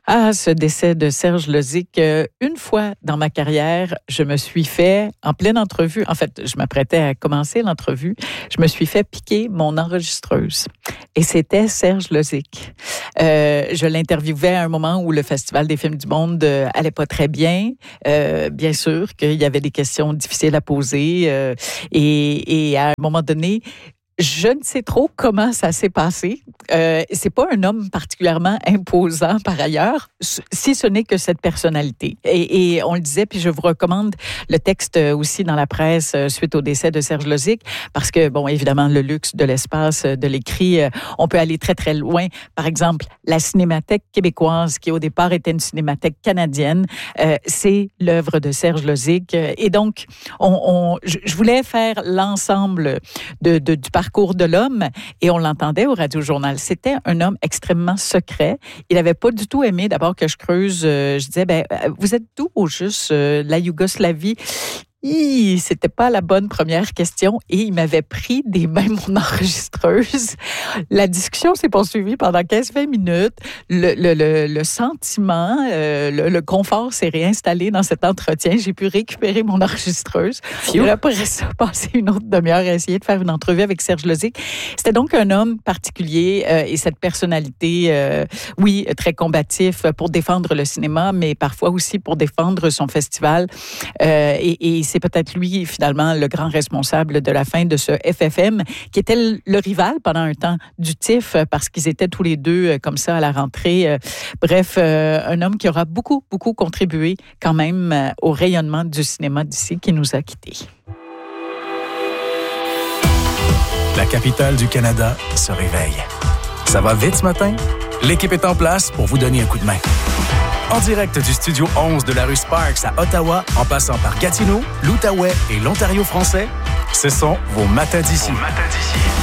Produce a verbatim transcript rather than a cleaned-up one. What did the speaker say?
Ah, ce décès de Serge Lozic. Euh, une fois dans ma carrière, je me suis fait, en pleine entrevue, en fait, je m'apprêtais à commencer l'entrevue, je me suis fait piquer mon enregistreuse. Et c'était Serge Lozic. Euh, je l'interviewais à un moment où le Festival des films du monde euh, allait pas très bien. Euh, bien sûr qu'il y avait des questions difficiles à poser. Euh, et, et à un moment donné, je ne sais trop comment ça s'est passé. Euh, c'est pas un homme particulièrement imposant par ailleurs, si ce n'est que cette personnalité. Et, et on le disait, puis je vous recommande le texte aussi dans la presse suite au décès de Serge Lozic, parce que, bon, évidemment, le luxe de l'espace, de l'écrit, on peut aller très, très loin. Par exemple, la Cinémathèque québécoise, qui au départ était une cinémathèque canadienne, euh, c'est l'œuvre de Serge Lozic. Et donc, on, on, je voulais faire l'ensemble de, de, du parcours de l'homme, et on l'entendait au Radio-Journal. C'était un homme extrêmement secret. Il n'avait pas du tout aimé, d'abord, que je creuse. Euh, je disais, ben, vous êtes d'où au juste, euh, la Yougoslavie? Hi, c'était pas la bonne première question, et il m'avait pris des mains mon enregistreuse. La discussion s'est poursuivie pendant quinze à vingt minutes. Le, le, le, le sentiment, euh, le, le confort s'est réinstallé dans cet entretien. J'ai pu récupérer mon enregistreuse. Et après ça, passer une autre demi-heure à essayer de faire une entrevue avec Serge Lozic. C'était donc un homme particulier euh, et cette personnalité, euh, oui, très combatif pour défendre le cinéma, mais parfois aussi pour défendre son festival. Euh, et, et c'est peut-être lui, finalement, le grand responsable de la fin de ce F F M, qui était le rival pendant un temps du T I F, parce qu'ils étaient tous les deux comme ça à la rentrée. Bref, un homme qui aura beaucoup, beaucoup contribué quand même au rayonnement du cinéma d'ici, qui nous a quittés. La capitale du Canada se réveille. Ça va vite ce matin? L'équipe est en place pour vous donner un coup de main. En direct du studio onze de la rue Sparks à Ottawa, en passant par Gatineau, l'Outaouais et l'Ontario français, ce sont vos matins d'ici. Vos matins d'ici.